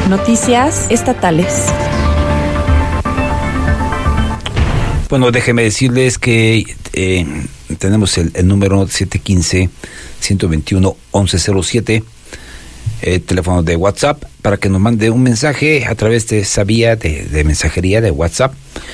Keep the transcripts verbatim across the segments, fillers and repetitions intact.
Noticias estatales. Bueno, déjenme decirles que eh, tenemos el, el número siete uno cinco, uno dos uno, once cero siete, eh, teléfono de WhatsApp, para que nos mande un mensaje a través de esa vía de, de mensajería de WhatsApp,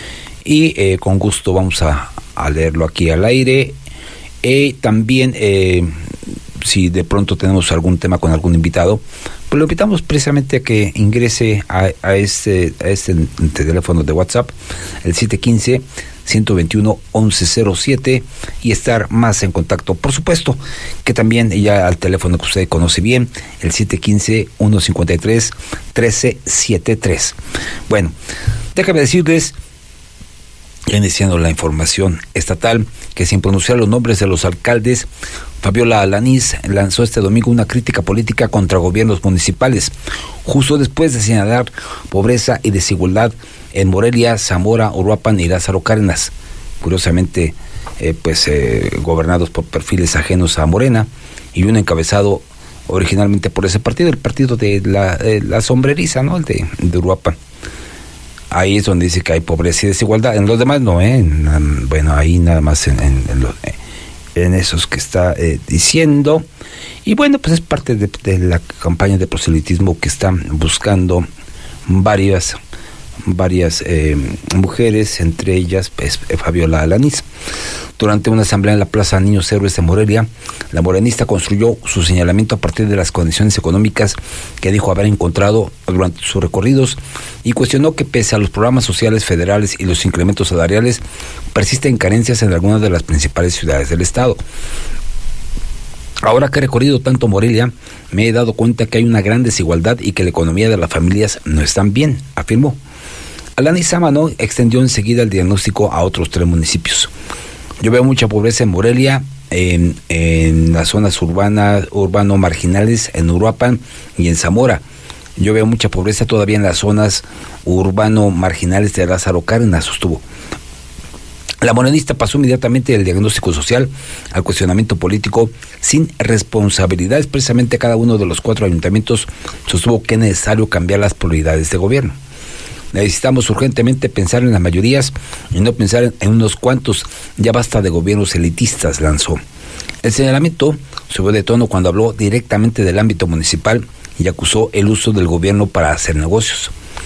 y eh, con gusto vamos a, a leerlo aquí al aire. Y también, eh, si de pronto tenemos algún tema con algún invitado, pues lo invitamos precisamente a que ingrese a, a, este, a este teléfono de WhatsApp, el siete uno cinco, uno dos uno, once cero siete, y estar más en contacto. Por supuesto que también ya al teléfono que usted conoce bien, el siete uno cinco, uno cinco tres, uno tres siete tres. Bueno, déjame decirles, iniciando la información estatal, que sin pronunciar los nombres de los alcaldes, Fabiola Alanís lanzó este domingo una crítica política contra gobiernos municipales, justo después de señalar pobreza y desigualdad en Morelia, Zamora, Uruapan y Lázaro Cárdenas, curiosamente eh, pues eh, gobernados por perfiles ajenos a Morena, y uno encabezado originalmente por ese partido, el partido de la, eh, la sombreriza, ¿no? El de, de Uruapan. Ahí es donde dice que hay pobreza y desigualdad. En los demás no, ¿eh? En, bueno, ahí nada más en, en, en, los, en esos que está eh, diciendo. Y bueno, pues es parte de, de la campaña de proselitismo que están buscando varias, varias eh, mujeres, entre ellas pues, Fabiola Alanís. Durante una asamblea en la Plaza Niños Héroes de Morelia, la morenista construyó su señalamiento a partir de las condiciones económicas que dijo haber encontrado durante sus recorridos, y cuestionó que pese a los programas sociales federales y los incrementos salariales, persisten carencias en algunas de las principales ciudades del estado. Ahora que he recorrido tanto Morelia, me he dado cuenta que hay una gran desigualdad y que la economía de las familias no está bien, afirmó. Alanís Sámano extendió enseguida el diagnóstico a otros tres municipios. Yo veo mucha pobreza en Morelia, en, en las zonas urbanas, urbano marginales, en Uruapan y en Zamora. Yo veo mucha pobreza todavía en las zonas urbano marginales de Lázaro Cárdenas, sostuvo. La morenista pasó inmediatamente del diagnóstico social al cuestionamiento político sin responsabilidades. Precisamente cada uno de los cuatro ayuntamientos sostuvo que es necesario cambiar las prioridades de gobierno. Necesitamos urgentemente pensar en las mayorías y no pensar en unos cuantos. Ya basta de gobiernos elitistas, lanzó. El señalamiento subió de tono cuando habló directamente del ámbito municipal y acusó el uso del gobierno para hacer negocios.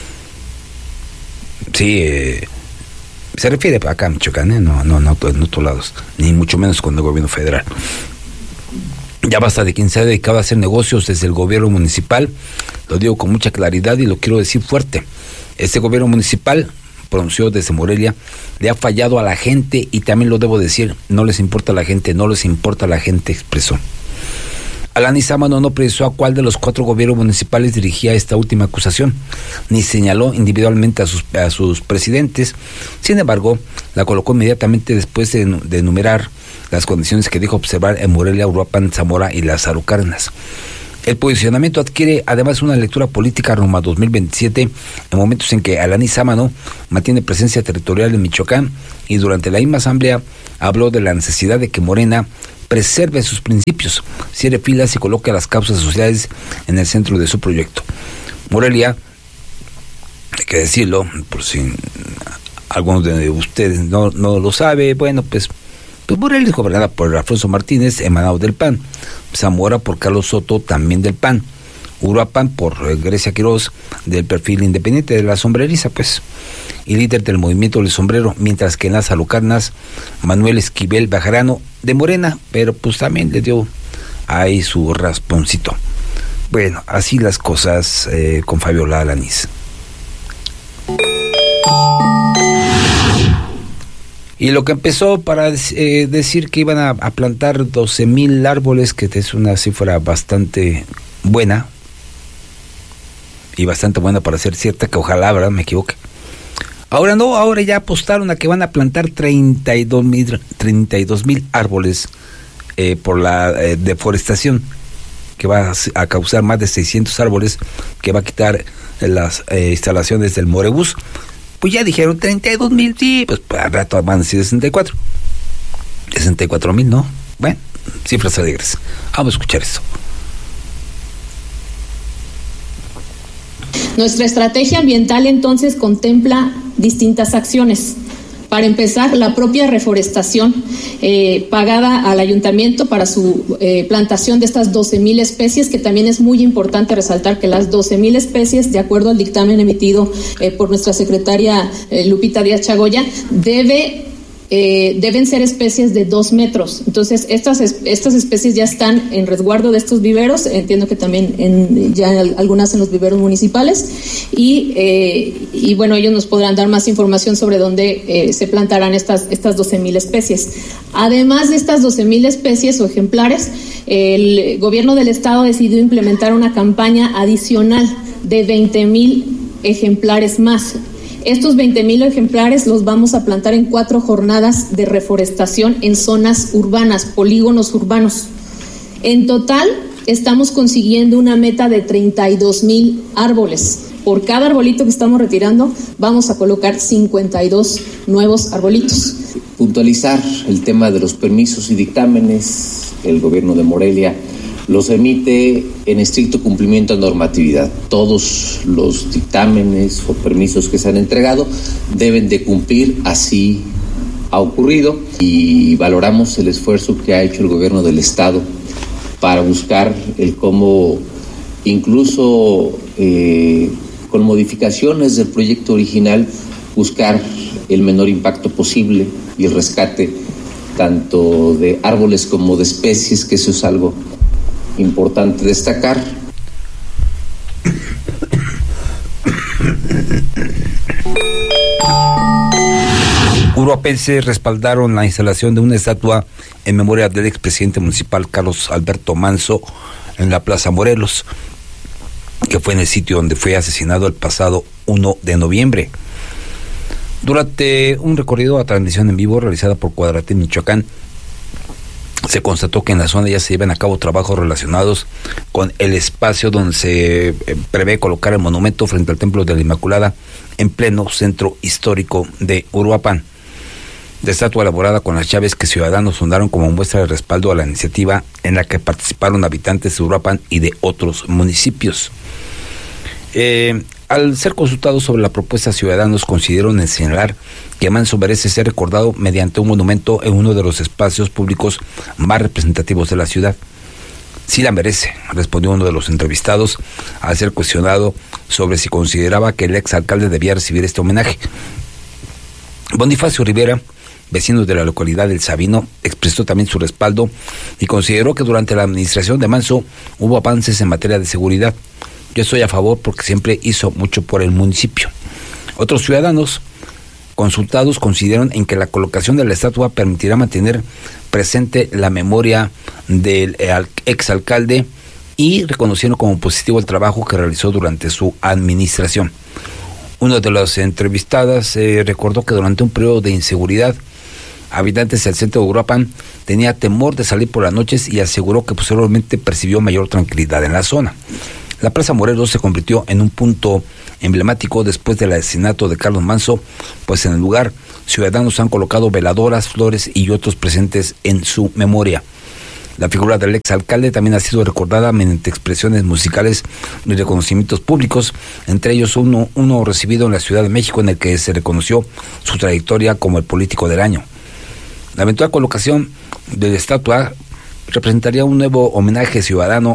Sí, eh, se refiere acá a Michoacán, ¿eh? no, no, no, en otros lados, ni mucho menos con el gobierno federal. Ya basta de quien se ha dedicado a hacer negocios desde el gobierno municipal. Lo digo con mucha claridad y lo quiero decir fuerte. Este gobierno municipal, pronunció desde Morelia, le ha fallado a la gente, y también lo debo decir, no les importa a la gente, no les importa a la gente, expresó. Alanís Sámano no precisó a cuál de los cuatro gobiernos municipales dirigía esta última acusación, ni señaló individualmente a sus, a sus presidentes. Sin embargo, la colocó inmediatamente después de, de enumerar las condiciones que dijo observar en Morelia, Uruapan, Zamora y Lázaro Cárdenas. El posicionamiento adquiere además una lectura política rumbo a dos mil veintisiete, en momentos en que Alanís Sámano mantiene presencia territorial en Michoacán, y durante la misma asamblea habló de la necesidad de que Morena preserve sus principios, cierre filas y coloque las causas sociales en el centro de su proyecto. Morelia, hay que decirlo, por si algunos de ustedes no, no lo sabe, bueno, pues, pues Morelia es gobernada por Alfonso Martínez, emanado del P A N, Zamora por Carlos Soto, también del P A N, Uruapan por Grecia Quiroz, del perfil independiente de la sombreriza, pues, y líder del movimiento del sombrero, mientras que en Lázaro Cárdenas, Manuel Esquivel Bajarano, de Morena, pero pues también le dio ahí su rasponcito. Bueno, así las cosas eh, con Fabiola Alanís. Y lo que empezó para eh, decir que iban a, a plantar doce mil árboles, que es una cifra bastante buena, y bastante buena para ser cierta, que ojalá, ¿verdad?, me equivoque. Ahora no, ahora ya apostaron a que van a plantar treinta y dos mil árboles eh, por la eh, deforestación, que va a, a causar más de seiscientos árboles, que va a quitar las eh, instalaciones del Morebús. Pues ya dijeron treinta y dos mil, sí, pues al rato van a decir sesenta y cuatro. sesenta y cuatro mil, ¿no? Bueno, cifras alegres. Vamos a escuchar esto. Nuestra estrategia ambiental entonces contempla distintas acciones. Para empezar, la propia reforestación eh, pagada al ayuntamiento para su eh, plantación de estas doce mil especies, que también es muy importante resaltar que las doce mil especies, de acuerdo al dictamen emitido eh, por nuestra secretaria eh, Lupita Díaz Chagoya, debe... Eh, deben ser especies de dos metros. Entonces, estas, estas especies ya están en resguardo de estos viveros. Entiendo que también en, ya algunas en los viveros municipales. Y, eh, y bueno, ellos nos podrán dar más información sobre dónde eh, se plantarán estas, estas doce mil especies. Además de estas doce mil especies o ejemplares, el gobierno del estado decidió implementar una campaña adicional de veinte mil ejemplares más. Estos veinte mil ejemplares los vamos a plantar en cuatro jornadas de reforestación en zonas urbanas, polígonos urbanos. En total, estamos consiguiendo una meta de treinta y dos mil árboles. Por cada arbolito que estamos retirando, vamos a colocar cincuenta y dos nuevos arbolitos. Puntualizar el tema de los permisos y dictámenes. El gobierno de Morelia los emite en estricto cumplimiento a normatividad. Todos los dictámenes o permisos que se han entregado deben de cumplir, así ha ocurrido, y valoramos el esfuerzo que ha hecho el gobierno del estado para buscar el cómo, incluso eh, con modificaciones del proyecto original, buscar el menor impacto posible y el rescate tanto de árboles como de especies, que eso es algo importante destacar. Uruapenses respaldaron la instalación de una estatua en memoria del expresidente municipal Carlos Alberto Manso en la Plaza Morelos, que fue en el sitio donde fue asesinado el pasado primero de noviembre. Durante un recorrido a transmisión en vivo realizada por Cuadratín Michoacán, se constató que en la zona ya se llevan a cabo trabajos relacionados con el espacio donde se prevé colocar el monumento frente al Templo de la Inmaculada en pleno centro histórico de Uruapan. La estatua elaborada con las llaves que ciudadanos fundaron como muestra de respaldo a la iniciativa, en la que participaron habitantes de Uruapan y de otros municipios. Eh, al ser consultados sobre la propuesta, ciudadanos consideraron en señalar que Manso merece ser recordado mediante un monumento en uno de los espacios públicos más representativos de la ciudad. Sí la merece, respondió uno de los entrevistados al ser cuestionado sobre si consideraba que el exalcalde debía recibir este homenaje. Bonifacio Rivera, vecino de la localidad del Sabino, expresó también su respaldo y consideró que durante la administración de Manso hubo avances en materia de seguridad. Yo estoy a favor porque siempre hizo mucho por el municipio. Otros ciudadanos consultados consideran en que la colocación de la estatua permitirá mantener presente la memoria del exalcalde y reconocieron como positivo el trabajo que realizó durante su administración. Una de las entrevistadas eh, recordó que durante un periodo de inseguridad, habitantes del centro de Uruapan tenía temor de salir por las noches y aseguró que posteriormente percibió mayor tranquilidad en la zona. La Plaza Morelos se convirtió en un punto emblemático después del asesinato de Carlos Manso, pues en el lugar ciudadanos han colocado veladoras, flores y otros presentes en su memoria. La figura del exalcalde también ha sido recordada mediante expresiones musicales y reconocimientos públicos, entre ellos uno, uno recibido en la Ciudad de México, en el que se reconoció su trayectoria como el político del año. La eventual colocación de la estatua representaría un nuevo homenaje ciudadano